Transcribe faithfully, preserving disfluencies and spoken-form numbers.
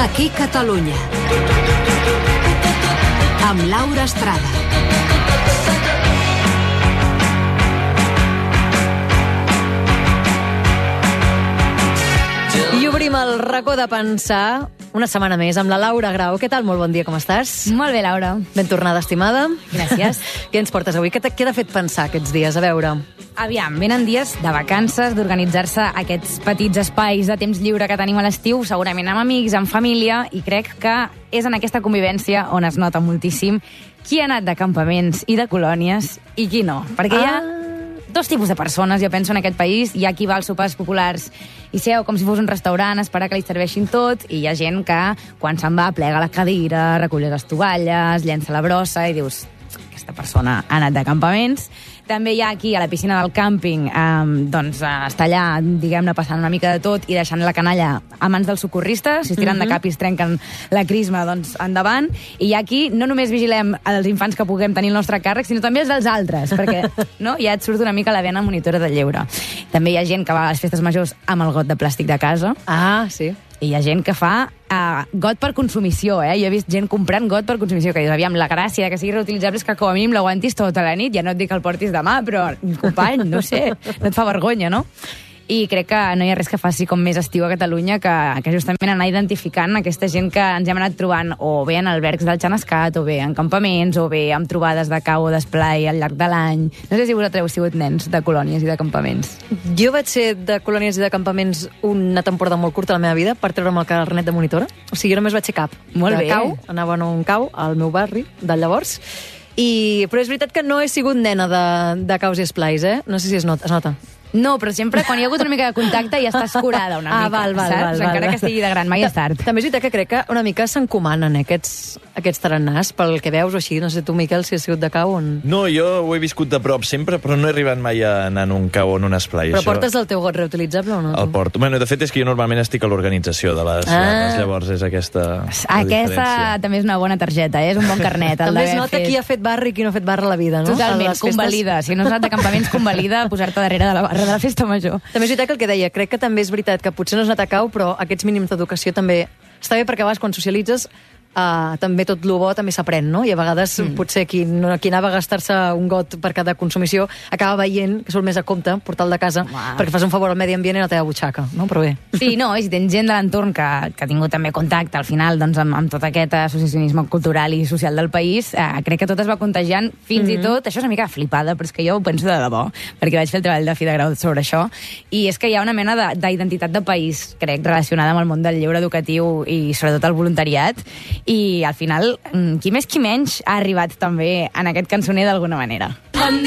Aquí Catalunya. Amb Laura Estrada. I obrim el racó de pensar una setmana més amb la Laura Grau. Què tal? Molt bon dia, com estàs? Molt bé, Laura. Ben tornada, estimada. Gràcies. Què ens portes avui? Què t'ha fet pensar aquests dies? A veure. Aviam, venen dies de vacances, d'organitzar-se aquests petits espais de temps lliure que tenim a l'estiu, segurament amb amics, amb família, i crec que és en aquesta convivència on es nota moltíssim qui ha anat de campaments i de colònies i qui no. Perquè ah. hi ha dos tipus de persones, jo penso, en aquest país. Hi ha qui va als sopars populars i seu com si fos un restaurant, esperar que li serveixin tot, i hi ha gent que, quan se'n va, plega la cadira, recull les tovalles, llença la brossa i dius, aquesta persona ha anat de campaments. També hi ha aquí, a la piscina del càmping, eh, doncs està allà, diguem-ne, passant una mica de tot i deixant la canalla a mans dels socorristes. Si es tiren uh-huh. de cap i es trenquen la crisma, doncs endavant. I hi ha aquí, no només vigilem els infants que puguem tenir al nostre càrrec, sinó també els dels altres, perquè no, ja et surt una mica la vena monitora de lleure. També hi ha gent que va a les festes majors amb el got de plàstic de casa. Ah, sí. I hi ha gent que fa uh, got per consumició, eh? Jo he vist gent comprant got per consumició, que dius, aviam, la gràcia que sigui reutilitzable és que com a mínim l'aguantis tota la nit. Ja no et dic que el portis demà, però, company, no sé, no et fa vergonya, no? I crec que no hi ha res que faci com més estiu a Catalunya que, que justament anar identificant aquesta gent que ens hem anat trobant o bé en albergs del Xanascat, o bé en campaments, o bé amb trobades de cau o d'esplai al llarg de l'any. No sé si vosaltres heu sigut nens de colònies i de campaments. Jo vaig ser de colònies i de campaments una temporada molt curta a la meva vida per treure'm el carnet de monitora. O sigui, jo només vaig ser cap. Molt de bé. Cau, anava a un cau al meu barri del llavors. I, però és veritat que no he sigut nena de, de caus i esplais, eh? No sé si es nota. Es nota. No, però sempre quan hi ha hagut una mica de contacte ja estàs curada una ah, mica, val, val, saps? Val, val, Encara val. que estigui de gran, mai és tard. També és veritat que crec que una mica s'encomanen eh, aquests, aquests tarannàs pel que veus o així. No sé tu, Miquel, si has sigut de cau o on... No, jo ho he viscut de prop sempre, però no he arribat mai a anar en un cau o en un esplai. Però això... portes el teu got reutilitzable o no? El porto. Bueno, de fet, és que jo normalment estic a l'organització de les ah. dones, llavors és aquesta Aquesta diferència. també és una bona targeta, eh? És un bon carnet. També es nota fet... qui ha fet barra i qui no ha fet barra a la vida, no? Totalment, convalida. Si no has anat de campaments, convalida posar-te darrere de la barra de la festa major. També és veritat que el que deia, crec que també és veritat que potser no has anat a cau, però aquests mínims d'educació també està bé, perquè a vegades quan socialitzes Uh, també tot lo bo també s'aprèn, no? I a vegades mm. potser qui, no, qui anava a gastar-se un got per cada consumició acaba veient que surt més a compte portar-lo de casa wow. perquè fas un favor al medi ambient i a la teva butxaca, no? Però bé. Sí, no, i si tens gent de l'entorn que, que ha tingut també contacte al final doncs, amb, amb tot aquest associacionisme cultural i social del país, eh, crec que tot es va contagiant fins mm -hmm. i tot, això és una mica flipada, però és que jo ho penso de debò, perquè vaig fer el treball de fi de grau sobre això, i és que hi ha una mena d'identitat de, de país, crec, relacionada amb el món del lleure educatiu i sobretot el voluntariat, i al final, qui més qui menys ha arribat també en aquest cançoner d'alguna manera.